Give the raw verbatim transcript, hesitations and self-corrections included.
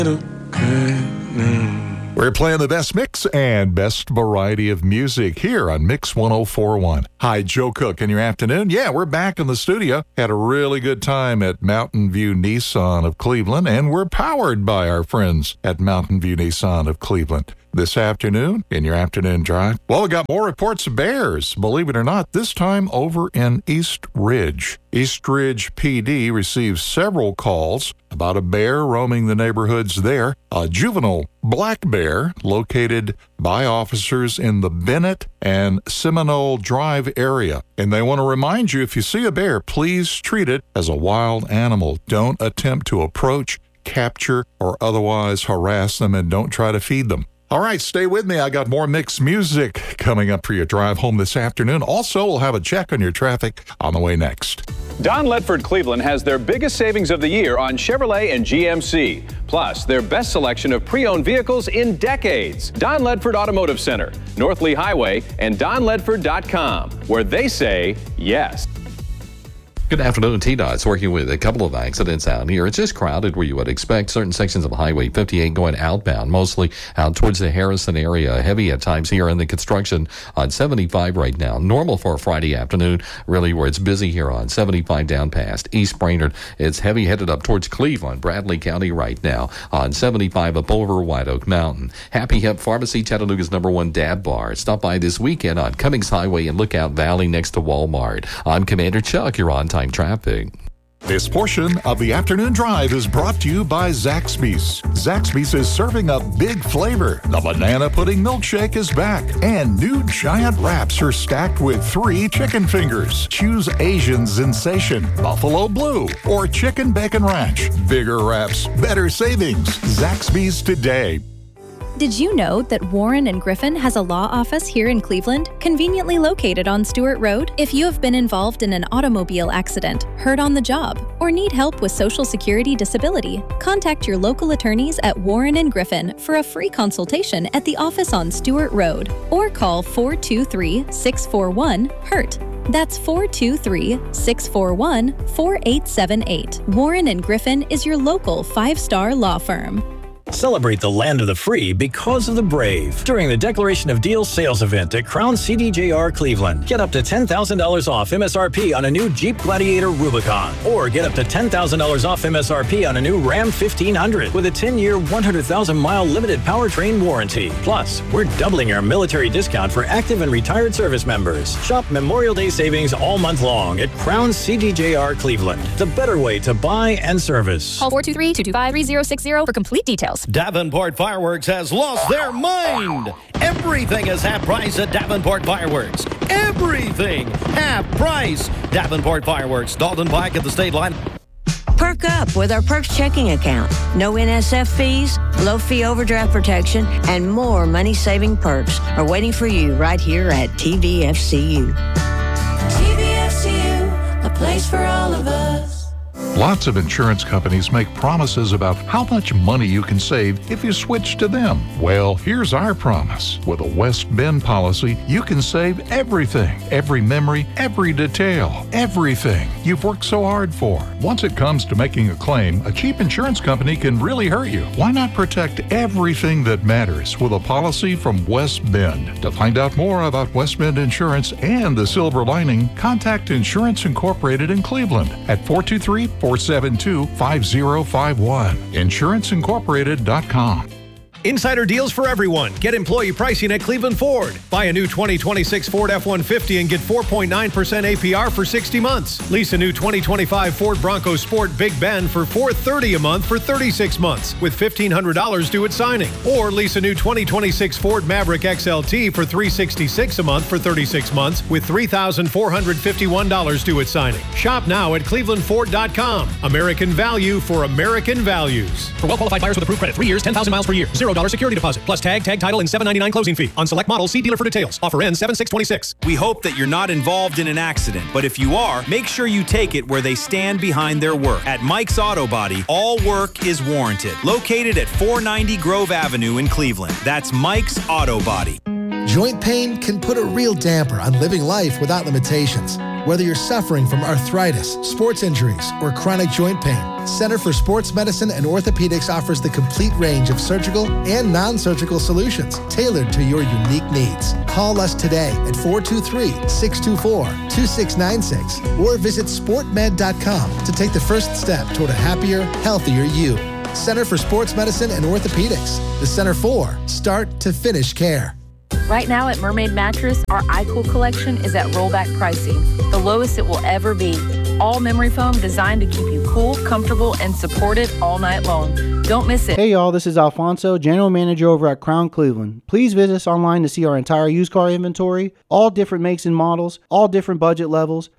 We're playing the best mix and best variety of music here on Mix one oh four point one. Hi, Joe Cook in your afternoon. Yeah, we're back in the studio. Had a really good time at Mountain View Nissan of Cleveland, and we're powered by our friends at Mountain View Nissan of Cleveland. This afternoon, in your afternoon drive, well, we got more reports of bears, believe it or not, this time over in East Ridge. East Ridge P D received several calls about a bear roaming the neighborhoods there. A juvenile black bear located by officers in the Bennett and Seminole Drive area. And they want to remind you, if you see a bear, please treat it as a wild animal. Don't attempt to approach, capture, or otherwise harass them, and don't try to feed them. All right, stay with me. I got more mixed music coming up for your drive home this afternoon. Also, we'll have a check on your traffic on the way next. Don Ledford Cleveland has their biggest savings of the year on Chevrolet and G M C. Plus, their best selection of pre-owned vehicles in decades. Don Ledford Automotive Center, North Lee Highway, and don ledford dot com, where they say yes. Good afternoon. T DOT's working with a couple of accidents out here. It's just crowded where you would expect. Certain sections of Highway fifty-eight going outbound, mostly out towards the Harrison area. Heavy at times here in the construction on seventy-five right now. Normal for a Friday afternoon, really, where it's busy here on seventy-five down past East Brainerd. It's heavy headed up towards Cleveland, Bradley County right now on seventy-five up over White Oak Mountain. Happy Hemp Pharmacy, Chattanooga's number one dab bar. Stop by this weekend on Cummings Highway in Lookout Valley next to Walmart. I'm Commander Chuck. You're on time traffic. This portion of the afternoon drive is brought to you by Zaxby's. Zaxby's is serving up big flavor. The banana pudding milkshake is back, and new giant wraps are stacked with three chicken fingers. Choose Asian Sensation, Buffalo Blue, or Chicken Bacon Ranch. Bigger wraps, better savings. Zaxby's today. Did you know that Warren and Griffin has a law office here in Cleveland, conveniently located on Stewart Road? If you have been involved in an automobile accident, hurt on the job, or need help with Social Security disability, contact your local attorneys at Warren and Griffin for a free consultation at the office on Stewart Road, or call four two three, six four one, HURT. That's four two three, six four one, four eight seven eight. Warren and Griffin is your local five-star law firm. Celebrate the land of the free because of the brave during the Declaration of Deals sales event at Crown C D J R Cleveland. Get up to ten thousand dollars off M S R P on a new Jeep Gladiator Rubicon, or get up to ten thousand dollars off M S R P on a new Ram fifteen hundred with a ten-year, one hundred thousand mile limited powertrain warranty. Plus, we're doubling our military discount for active and retired service members. Shop Memorial Day savings all month long at Crown C D J R Cleveland. The better way to buy and service. Call four two three, two two five, three zero six zero for complete details. Davenport Fireworks has lost their mind. Everything is half price at Davenport Fireworks. Everything half price. Davenport Fireworks, Dalton Pike at the state line. Perk up with our Perks checking account. No N S F fees, low fee overdraft protection, and more money-saving perks are waiting for you right here at T V F C U. T V F C U, a place for all of us. Lots of insurance companies make promises about how much money you can save if you switch to them. Well, here's our promise. With a West Bend policy, you can save everything, every memory, every detail, everything you've worked so hard for. Once it comes to making a claim, a cheap insurance company can really hurt you. Why not protect everything that matters with a policy from West Bend? To find out more about West Bend Insurance and the silver lining, contact Insurance Incorporated in Cleveland at four two three, four seven two, five zero five one. insurance incorporated dot com. Insider deals for everyone. Get employee pricing at Cleveland Ford. Buy a new twenty twenty-six Ford F one fifty and get four point nine percent A P R for sixty months. Lease a new twenty twenty-five Ford Bronco Sport Big Bend for four hundred thirty dollars a month for thirty-six months with fifteen hundred dollars due at signing. Or lease a new twenty twenty-six Ford Maverick X L T for three hundred sixty-six dollars a month for thirty-six months with three thousand four hundred fifty-one dollars due at signing. Shop now at cleveland ford dot com. American value for American values. For well-qualified buyers with approved credit, three years, ten thousand miles per year, zero dollars security deposit, plus tag, tag title, and seven ninety-nine closing fee. On select models, see dealer for details. Offer ends seven six twenty-six. We hope that you're not involved in an accident, but if you are, make sure you take it where they stand behind their work. At Mike's Auto Body, all work is warranted. Located at four ninety Grove Avenue in Cleveland. That's Mike's Auto Body. Joint pain can put a real damper on living life without limitations. Whether you're suffering from arthritis, sports injuries, or chronic joint pain, Center for Sports Medicine and Orthopedics offers the complete range of surgical and non-surgical solutions tailored to your unique needs. Call us today at four two three, six two four, two six nine six or visit sport med dot com to take the first step toward a happier, healthier you. Center for Sports Medicine and Orthopedics. The Center for start to finish care. Right now at Mermaid Mattress, our iCool collection is at rollback pricing, the lowest it will ever be. All memory foam designed to keep you cool, comfortable, and supported all night long. Don't miss it. Hey y'all, this is Alfonso, General Manager over at Crown Cleveland. Please visit us online to see our entire used car inventory, all different makes and models, all different budget levels.